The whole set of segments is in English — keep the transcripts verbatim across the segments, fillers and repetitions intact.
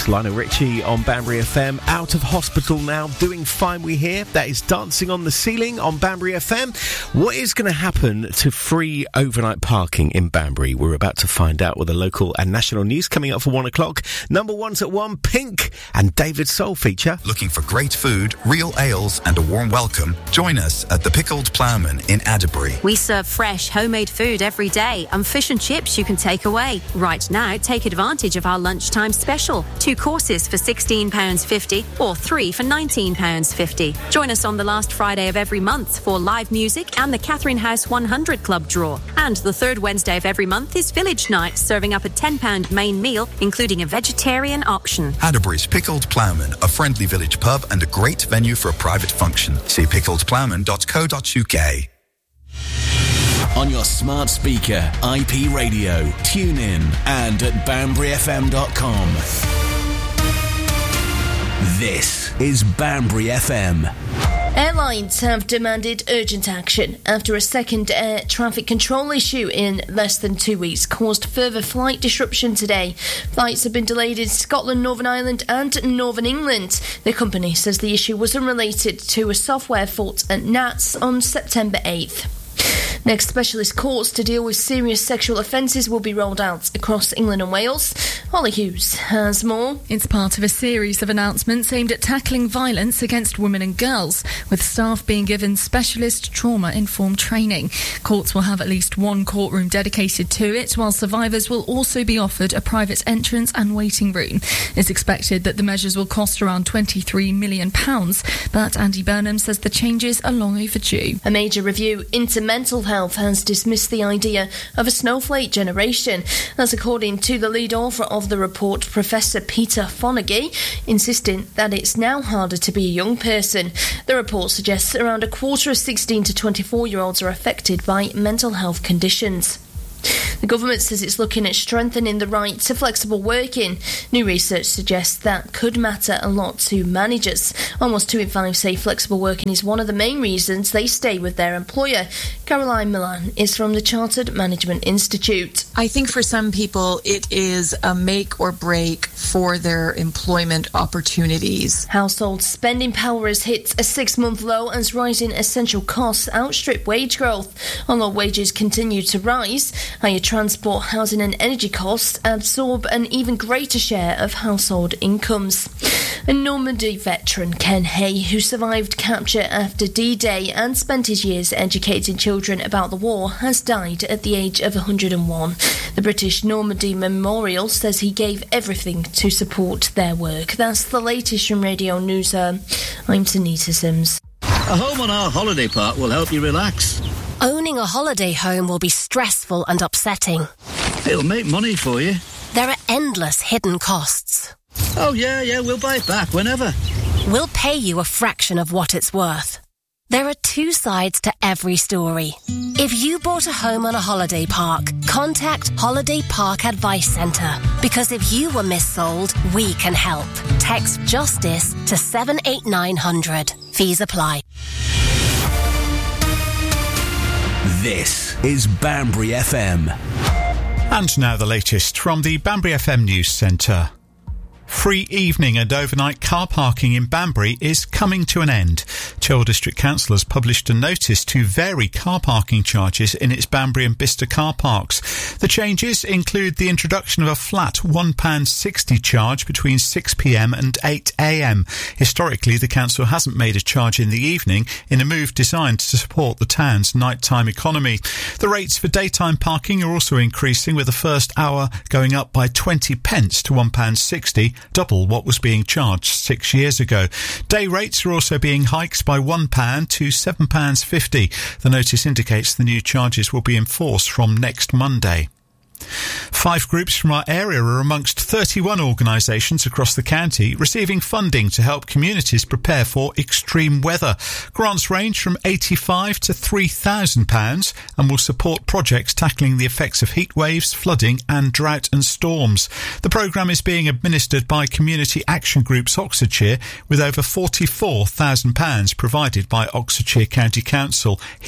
It's Lionel Richie on Banbury F M. Out of hospital now, doing fine, we hear. That is Dancing on the Ceiling on Banbury F M. What is going to happen to free overnight parking in Banbury? We're about to find out with the local and national news coming up for one o'clock. Number one's at one, Pink and David Soul feature. Looking for great food, real ales and a warm welcome? Join us at the Pickled Ploughman in Adderbury. We serve fresh, homemade food every day and fish and chips you can take away. Right now, take advantage of our lunchtime special. Two courses for sixteen pounds fifty or three for nineteen pounds fifty. Join us on the last Friday of every month for live music and the Catherine House one hundred Club draw. And the third Wednesday of every month is Village Night, serving up a ten pounds main meal, including a vegetarian option. Adderbury's Pickled Ploughman, a friendly village pub and a great venue for a private function. See pickled ploughman dot co dot uk. On your smart speaker, I P radio, tune in and at banbury f m dot com. This is Banbury F M. Airlines have demanded urgent action after a second air traffic control issue in less than two weeks caused further flight disruption today. Flights have been delayed in Scotland, Northern Ireland and Northern England. The company says the issue was unrelated to a software fault at N A T S on September eighth. Next, specialist courts to deal with serious sexual offences will be rolled out across England and Wales. Holly Hughes has more. It's part of a series of announcements aimed at tackling violence against women and girls, with staff being given specialist trauma-informed training. Courts will have at least one courtroom dedicated to it, while survivors will also be offered a private entrance and waiting room. It's expected that the measures will cost around twenty-three million pounds, but Andy Burnham says the changes are long overdue. A major review into mental health has dismissed the idea of a snowflake generation. That's according to the lead author of the report, Professor Peter Fonagy, insisting that it's now harder to be a young person. The report suggests around a quarter of sixteen to twenty-four year olds are affected by mental health conditions. The government says it's looking at strengthening the right to flexible working. New research suggests that could matter a lot to managers. Almost two in five say flexible working is one of the main reasons they stay with their employer. Caroline Milan is from the Chartered Management Institute. I think for some people it is a make or break for their employment opportunities. Household spending power has hit a six-month low as rising essential costs outstrip wage growth. Although wages continue to rise, higher transport, housing and energy costs absorb an even greater share of household incomes. A Normandy veteran, Ken Hay, who survived capture after D-Day and spent his years educating children about the war, has died at the age of one hundred and one. The British Normandy Memorial says he gave everything to support their work. That's the latest from Radio News. I'm Tanita Sims. A home on our holiday park will help you relax. Owning a holiday home will be stressful and upsetting. It'll make money for you. There are endless hidden costs. Oh, yeah, yeah, we'll buy it back whenever. We'll pay you a fraction of what it's worth. There are two sides to every story. If you bought a home on a holiday park, contact Holiday Park Advice Centre. Because if you were missold, we can help. Text JUSTICE to seven eight nine hundred. Fees apply. This is Banbury F M. And now the latest from the Banbury F M News Centre. Free evening and overnight car parking in Banbury is coming to an end. Chell District Council has published a notice to vary car parking charges in its Banbury and Bicester car parks. The changes include the introduction of a flat one pound sixty charge between six p m and eight a m. Historically, the council hasn't made a charge in the evening in a move designed to support the town's nighttime economy. The rates for daytime parking are also increasing, with the first hour going up by twenty pence to one pound sixty, double what was being charged six years ago. Day rates are also being hiked by one pound to seven pounds fifty. The notice indicates the new charges will be enforced from next Monday. Five groups from our area are amongst thirty-one organisations across the county receiving funding to help communities prepare for extreme weather. Grants range from eighty-five to three thousand pounds and will support projects tackling the effects of heat waves, flooding and drought and storms. The programme is being administered by Community Action Groups Oxfordshire, with over forty-four thousand pounds provided by Oxfordshire County Council. Here,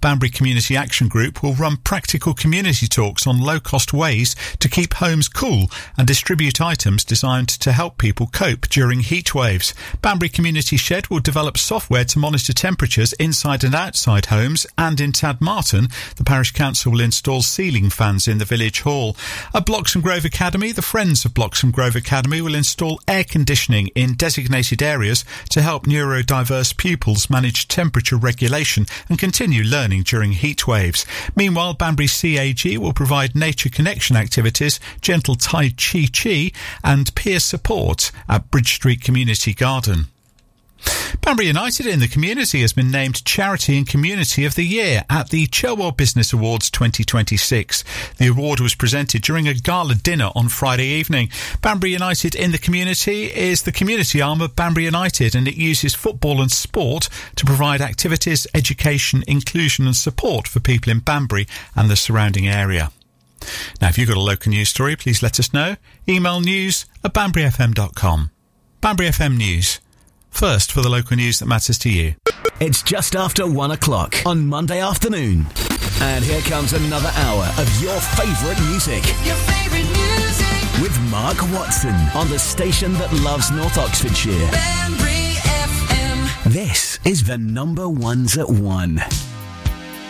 Banbury Community Action Group will run practical community talks on low-cost ways to keep homes cool and distribute items designed to help people cope during heat waves. Banbury Community Shed will develop software to monitor temperatures inside and outside homes, and in Tadmarton, the Parish Council will install ceiling fans in the village hall. At Bloxham Grove Academy, the Friends of Bloxham Grove Academy will install air conditioning in designated areas to help neurodiverse pupils manage temperature regulation and continue learning during heat waves. Meanwhile, Banbury C A G will provide nature connection activities, gentle Tai Chi Chi and peer support at Bridge Street Community Garden. Banbury United in the Community has been named Charity and Community of the Year at the Cherwell Business Awards twenty twenty-six. The award was presented during a gala dinner on Friday evening. Banbury United in the Community is the community arm of Banbury United, and it uses football and sport to provide activities, education, inclusion and support for people in Banbury and the surrounding area. Now, if you've got a local news story, please let us know. Email news at banbury f m dot com. Banbury F M News. First for the local news that matters to you. It's just after one o'clock on Monday afternoon. And here comes another hour of your favourite music. Your favourite music. With Mark Watson on the station that loves North Oxfordshire. Banbury F M. This is the number ones at one.